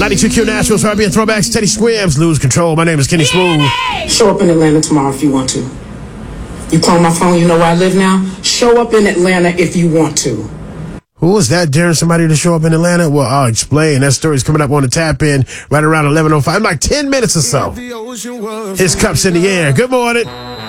92Q Nashville's R&B and Throwbacks. Teddy Swims, Lose Control. My name is Kenny Smooth. Show up in Atlanta tomorrow if you want to. You call my phone, you know where I live now? Show up in Atlanta if you want to. Who was that, daring somebody to show up in Atlanta? Well, I'll explain. That story's coming up on the tap in right around 11:05, like 10 minutes or so. His cup's in the air. Good morning.